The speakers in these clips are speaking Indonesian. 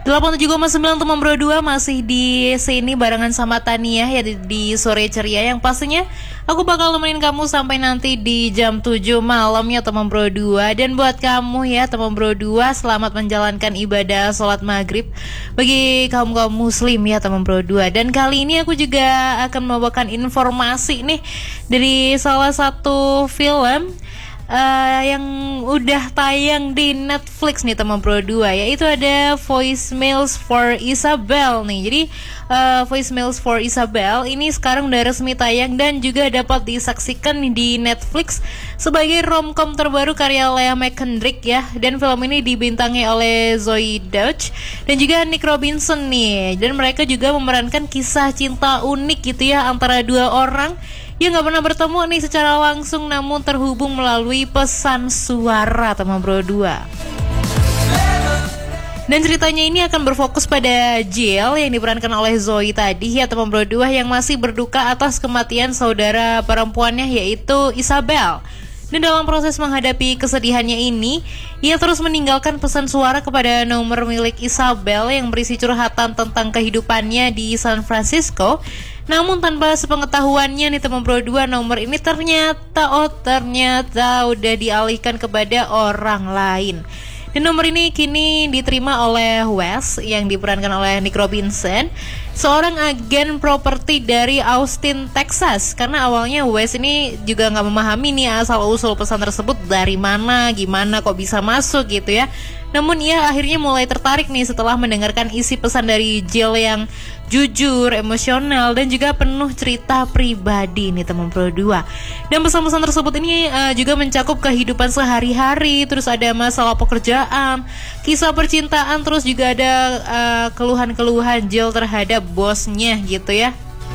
87,9 Teman Bro 2 masih di sini barengan sama Tania ya di sore ceria yang pastinya aku bakal nemenin kamu sampai nanti di jam 7 malam ya Teman Bro 2. Dan buat kamu ya Teman Bro 2, selamat menjalankan ibadah sholat maghrib bagi kaum muslim ya Teman Bro 2. Dan kali ini aku juga akan membawakan informasi nih dari salah satu film yang udah tayang di Netflix nih Teman Bro 2, yaitu ada Voicemails for Isabel nih. Jadi Voicemails for Isabel ini sekarang udah resmi tayang dan juga dapat disaksikan di Netflix sebagai romcom terbaru karya Lea McKendrick ya. Dan film ini dibintangi oleh Zoe Deutch dan juga Nick Robinson nih. Dan mereka juga memerankan kisah cinta unik gitu ya antara dua orang yang gak pernah bertemu nih secara langsung namun terhubung melalui pesan suara Teman Bro 2. Dan ceritanya ini akan berfokus pada Jill yang diperankan oleh Zoe tadi ya Teman Bro 2, yang masih berduka atas kematian saudara perempuannya yaitu Isabel. Dan dalam proses menghadapi kesedihannya ini, ia terus meninggalkan pesan suara kepada nomor milik Isabel yang berisi curhatan tentang kehidupannya di San Francisco. Namun tanpa sepengetahuannya nih Teman Bro 2, nomor ini ternyata udah dialihkan kepada orang lain. Dan nomor ini kini diterima oleh Wes yang diperankan oleh Nick Robinson, seorang agen properti dari Austin, Texas. Karena awalnya Wes ini juga gak memahami nih asal-usul pesan tersebut dari mana, gimana kok bisa masuk gitu ya. Namun ia akhirnya mulai tertarik nih setelah mendengarkan isi pesan dari Jill yang jujur, emosional, dan juga penuh cerita pribadi nih Teman Bro 2. Dan pesan-pesan tersebut ini juga mencakup kehidupan sehari-hari, terus ada masalah pekerjaan, kisah percintaan, terus juga ada keluhan-keluhan Jill terhadap bosnya gitu ya.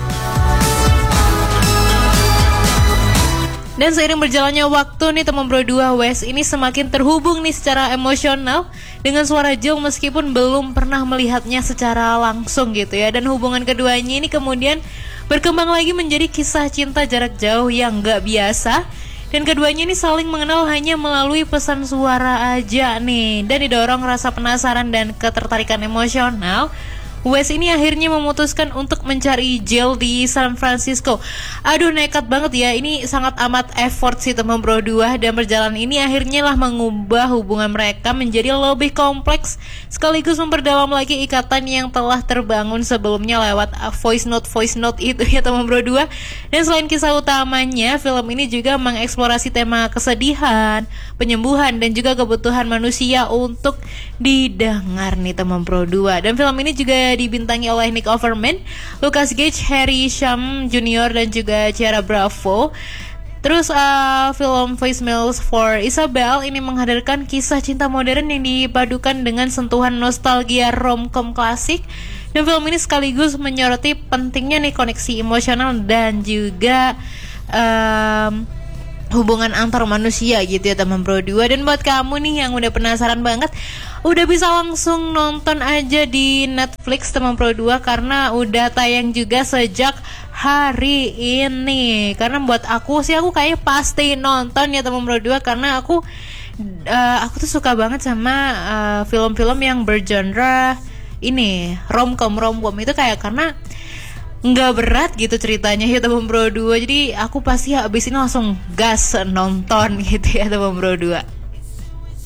Dan seiring berjalannya waktu nih Teman Bro 2, Wes ini semakin terhubung nih secara emosional dengan suara Jill meskipun belum pernah melihatnya secara langsung gitu ya. Dan hubungan keduanya ini kemudian berkembang lagi menjadi kisah cinta jarak jauh yang gak biasa. Dan keduanya ini saling mengenal hanya melalui pesan suara aja nih. Dan didorong rasa penasaran dan ketertarikan emosional, Wes ini akhirnya memutuskan untuk mencari Jill di San Francisco. Aduh, nekat banget ya, ini sangat amat effort sih Teman Bro 2. Dan berjalan ini akhirnya lah mengubah hubungan mereka menjadi lebih kompleks, sekaligus memperdalam lagi ikatan yang telah terbangun sebelumnya lewat voice note itu ya Teman Bro 2. Dan selain kisah utamanya, film ini juga mengeksplorasi tema kesedihan, penyembuhan, dan juga kebutuhan manusia untuk didengar nih Teman Bro 2. Dan film ini juga dibintangi oleh Nick Offerman, Lucas Gage, Harry Shum Jr. dan juga Ciara Bravo. Terus film Voicemails for Isabel ini menghadirkan kisah cinta modern yang dipadukan dengan sentuhan nostalgia romcom klasik. Dan film ini sekaligus menyoroti pentingnya nih koneksi emosional dan juga hubungan antar manusia gitu ya Teman Bro 2. Dan buat kamu nih yang udah penasaran banget, udah bisa langsung nonton aja di Netflix Teman Bro 2 karena udah tayang juga sejak hari ini. Karena buat aku sih, aku kayaknya pasti nonton ya Teman Bro 2 karena aku tuh suka banget sama film-film yang bergenre ini romcom itu kayak karena nggak berat gitu ceritanya ya Teman Bro 2. Jadi aku pasti habis ini langsung gas nonton gitu ya Teman Bro 2.